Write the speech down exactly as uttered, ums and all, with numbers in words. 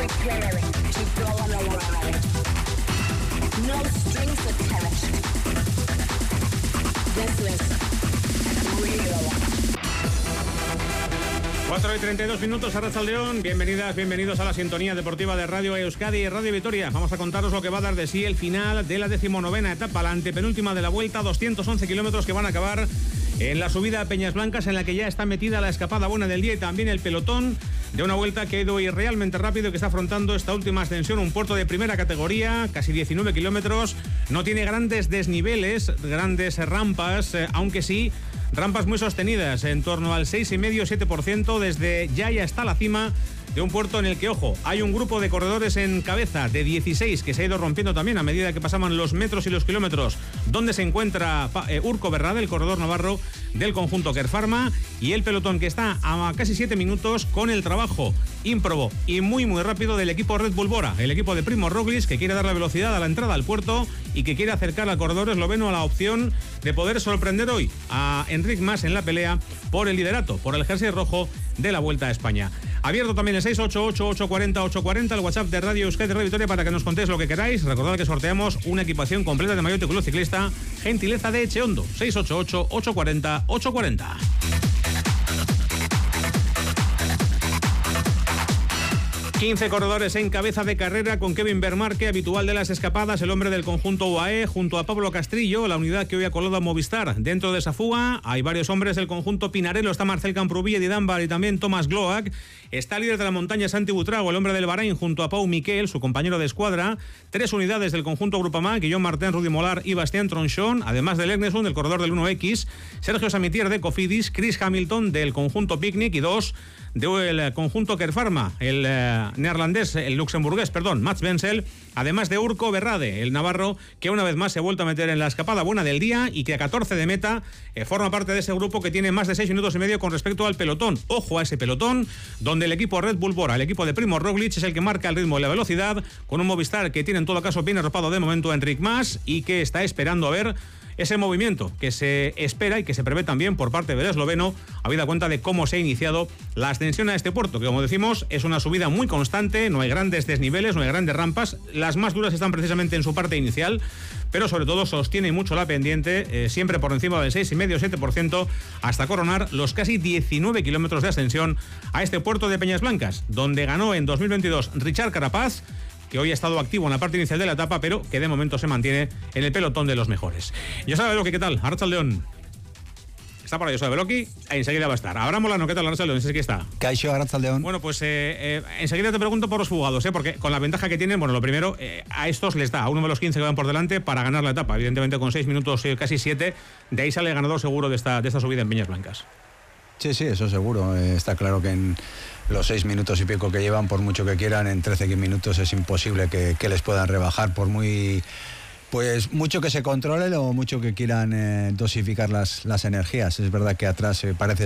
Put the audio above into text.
preparing to go on a ride. No strings attached. This is real. cuatro y treinta y dos minutos, Arratsaldeon. Bienvenidas, bienvenidos a la sintonía deportiva de Radio Euskadi y Radio Vitoria. Vamos a contaros lo que va a dar de sí el final de la decimonovena etapa, la antepenúltima de la vuelta, doscientos once kilómetros que van a acabar en la subida a Peñas Blancas, en la que ya está metida la escapada buena del día y también el pelotón de una vuelta que ha ido realmente rápido y que está afrontando esta última ascensión, un puerto de primera categoría, casi diecinueve kilómetros, no tiene grandes desniveles, grandes rampas, eh, aunque sí rampas muy sostenidas, en torno al seis coma cinco a siete por ciento desde Yaya hasta la cima de un puerto en el que, ojo, hay un grupo de corredores en cabeza de dieciséis que se ha ido rompiendo también a medida que pasaban los metros y los kilómetros, donde se encuentra eh, Urko Berrade, el corredor navarro del conjunto Kerpharma, y el pelotón que está a casi siete minutos con el trabajo ímprobo y muy muy rápido del equipo Red Bull Bora, el equipo de Primož Roglič, que quiere dar la velocidad a la entrada al puerto y que quiere acercar al corredor esloveno a la opción de poder sorprender hoy a Enric Mas en la pelea por el liderato, por el jersey rojo de la Vuelta a España. Abierto también el seis ocho ocho, ocho cuatro cero, ocho cuatro cero, el WhatsApp de Radio Euskadi de Radio Vitoria para que nos contéis lo que queráis. Recordad que sorteamos una equipación completa de maillot club ciclista, gentileza de Echeondo. seis ocho ocho, ocho cuatro cero, ocho cuatro cero. quince corredores en cabeza de carrera, con Kevin Vermarque, habitual de las escapadas, el hombre del conjunto U A E, junto a Pablo Castrillo, la unidad que hoy ha colado a Movistar. Dentro de esa fuga hay varios hombres del conjunto Pinarello, está Marcel Camprubí, Eddie Dunbar y también Thomas Gloak. Está líder de la montaña Santi Butrago, el hombre del Bahrein, junto a Pau Miquel, su compañero de escuadra. Tres unidades del conjunto Groupama, Guillaume Martin, Rudy Molar y Bastien Tronchon, además del Egnesund, el corredor del uno equis, Sergio Samitier de Cofidis, Chris Hamilton del conjunto Picnic y dos del conjunto Kerpharma, el eh, neerlandés, el luxemburgués, perdón, Mats Wenzel, además de Urko Berrade, el navarro, que una vez más se ha vuelto a meter en la escapada buena del día y que a catorce de meta eh, forma parte de ese grupo que tiene más de seis minutos y medio con respecto al pelotón. Ojo a ese pelotón, donde el equipo Red Bull Bora, el equipo de Primož Roglič, es el que marca el ritmo y la velocidad, con un Movistar que tiene en todo caso bien arropado de momento a Enric Mas y que está esperando a ver ese movimiento que se espera y que se prevé también por parte del esloveno, habida cuenta de cómo se ha iniciado la ascensión a este puerto, que como decimos es una subida muy constante, no hay grandes desniveles, no hay grandes rampas, las más duras están precisamente en su parte inicial, pero sobre todo sostiene mucho la pendiente, eh, siempre por encima del seis coma cinco a siete por ciento, hasta coronar los casi diecinueve kilómetros de ascensión a este puerto de Peñas Blancas, donde ganó en dos mil veintidós Richard Carapaz, que hoy ha estado activo en la parte inicial de la etapa, pero que de momento se mantiene en el pelotón de los mejores. Ya sabe Beloki, ¿qué tal? Arratsaldeon. Está por ahí José Beloki, enseguida va a estar. Abraham Molano, ¿qué tal? Arratsaldeon, ese que está. Kaixo, Arratsaldeon. Bueno, pues eh, eh, enseguida te pregunto por los fugados, ¿eh? Porque con la ventaja que tienen, bueno, lo primero, eh, a estos les da, a uno de los quince que van por delante, para ganar la etapa. Evidentemente con seis minutos, eh, casi siete, de ahí sale el ganador seguro de esta, de esta subida en Peñas Blancas. Sí, sí, eso seguro. Eh, está claro que en los seis minutos y pico que llevan, por mucho que quieran, en trece minutos es imposible que, que les puedan rebajar, por muy pues mucho que se controlen o mucho que quieran eh, dosificar las, las energías. Es verdad que atrás eh, parece